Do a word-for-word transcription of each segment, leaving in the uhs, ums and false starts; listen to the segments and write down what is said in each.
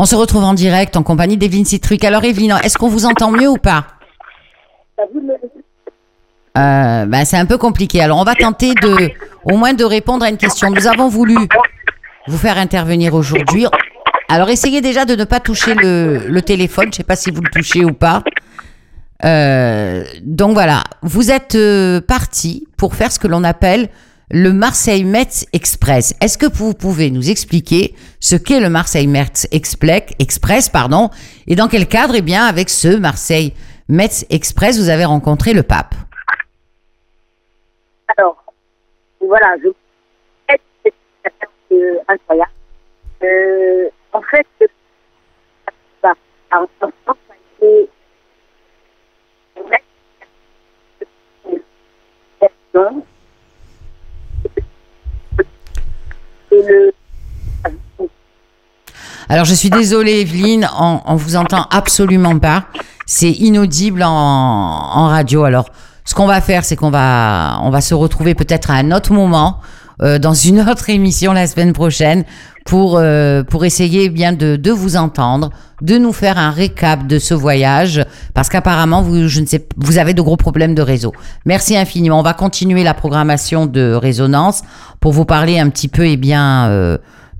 On se retrouve en direct en compagnie d'Evelyne Citruc. Alors Evelyne, est-ce qu'on vous entend mieux ou pas? euh, ben, C'est un peu compliqué. Alors on va tenter de, au moins de répondre à une question. Nous avons voulu vous faire intervenir aujourd'hui. Alors essayez déjà de ne pas toucher le, le téléphone. Je ne sais pas si vous le touchez ou pas. Euh, donc voilà, vous êtes euh, parti pour faire ce que l'on appelle le Marseille-Metz Express. Est-ce que vous pouvez nous expliquer ce qu'est le Marseille-Metz Express, pardon, et dans quel cadre, eh bien, avec ce Marseille-Metz Express, vous avez rencontré le pape? Alors, voilà, je c'est euh, incroyable. Euh, en fait, bah, en France, ça a été et le... Alors, je suis désolée, Evelyne, on, on vous entend absolument pas. C'est inaudible en, en radio. Alors, ce qu'on va faire, c'est qu'on va, on va se retrouver peut-être à un autre moment, euh, dans une autre émission la semaine prochaine, pour euh, pour essayer bien de de vous entendre, de nous faire un récap de ce voyage, parce qu'apparemment vous, je ne sais, vous avez de gros problèmes de réseau. Merci infiniment. On va continuer la programmation de Résonance pour vous parler un petit peu, eh bien. Euh,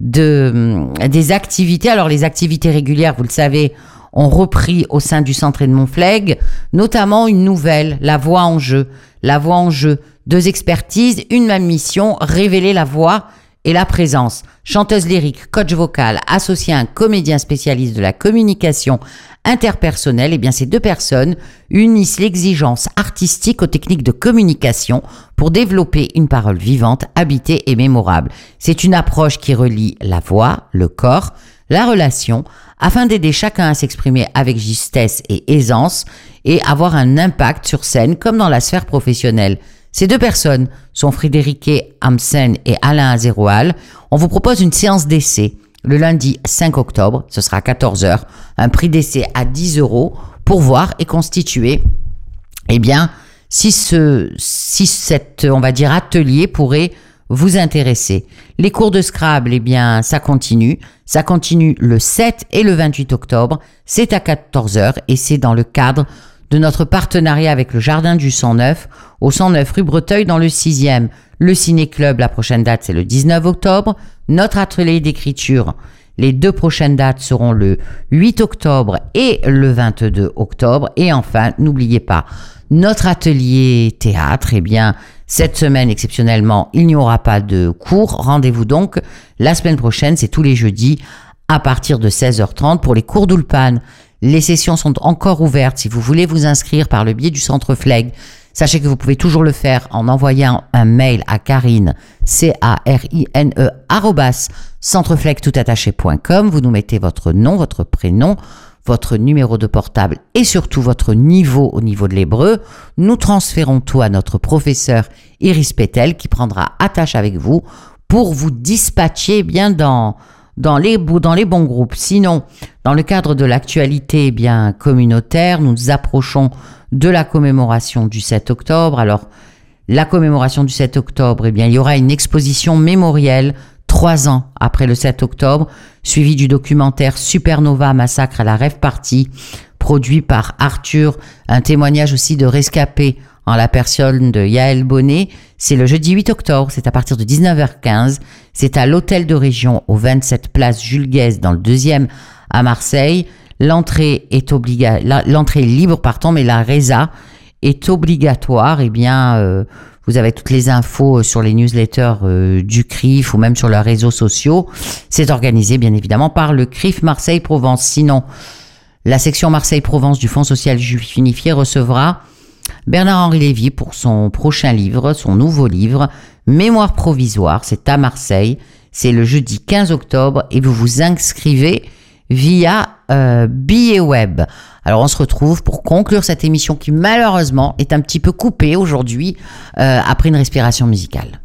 de des activités. Alors les activités régulières, vous le savez, ont repris au sein du centre Edmond Flegg, notamment une nouvelle, la voix en jeu. La voix en jeu, deux expertises, une même mission, révéler la voix et la présence. Chanteuse lyrique, coach vocal, associée à un comédien spécialiste de la communication interpersonnelle, et bien ces deux personnes unissent l'exigence artistique aux techniques de communication pour développer une parole vivante, habitée et mémorable. C'est une approche qui relie la voix, le corps, la relation, afin d'aider chacun à s'exprimer avec justesse et aisance et avoir un impact sur scène comme dans la sphère professionnelle. Ces deux personnes sont Friederike Hamsen et Alain Azeroual. On vous propose une séance d'essai le lundi cinq octobre, ce sera à quatorze heures, un prix d'essai à dix euros pour voir et constituer, eh bien, si ce, si cet, on va dire, atelier pourrait vous intéresser. Les cours de Scrabble, eh bien, ça continue. Ça continue le sept et le vingt-huit octobre. C'est à quatorze heures et c'est dans le cadre de notre partenariat avec le Jardin du cent neuf, au cent neuf rue Breteuil dans le sixième. Le Ciné-Club, la prochaine date, c'est le dix-neuf octobre. Notre atelier d'écriture, les deux prochaines dates seront le huit octobre et le vingt-deux octobre. Et enfin, n'oubliez pas, notre atelier théâtre, eh bien, cette semaine, exceptionnellement, il n'y aura pas de cours. Rendez-vous donc la semaine prochaine, c'est tous les jeudis à partir de seize heures trente pour les cours d'Ulpan. Les sessions sont encore ouvertes. Si vous voulez vous inscrire par le biais du Centre Flegg, sachez que vous pouvez toujours le faire en envoyant un mail à Karine, C A R I N E, arrobas, centreflegg-toutattaché point com. Vous nous mettez votre nom, votre prénom, votre numéro de portable et surtout votre niveau au niveau de l'hébreu. Nous transférons tout à notre professeur Iris Pétel qui prendra attache avec vous pour vous dispatcher bien dans... Dans les, dans les bons groupes. Sinon, dans le cadre de l'actualité eh bien communautaire, nous nous approchons de la commémoration du sept octobre. Alors, la commémoration du sept octobre, eh bien, il y aura une exposition mémorielle trois ans après le sept octobre, suivie du documentaire Supernova, massacre à la rave party, produit par Arthur, un témoignage aussi de rescapés en la personne de Yaël Bonnet. C'est le jeudi huit octobre, c'est à partir de dix-neuf heures quinze. C'est à l'hôtel de région au vingt-sept place Jules Guesde dans le deuxième à Marseille. L'entrée est obliga... l'entrée est libre, pardon, mais la résa est obligatoire. Eh bien, euh, vous avez toutes les infos sur les newsletters euh, du C R I F ou même sur leurs réseaux sociaux. C'est organisé, bien évidemment, par le C R I F Marseille-Provence. Sinon, la section Marseille-Provence du Fonds social juif unifié recevra Bernard-Henri Lévy pour son prochain livre, son nouveau livre, Mémoire provisoire. C'est à Marseille. C'est le jeudi quinze octobre et vous vous inscrivez via euh, billet web. Alors on se retrouve pour conclure cette émission qui malheureusement est un petit peu coupée aujourd'hui euh, après une respiration musicale.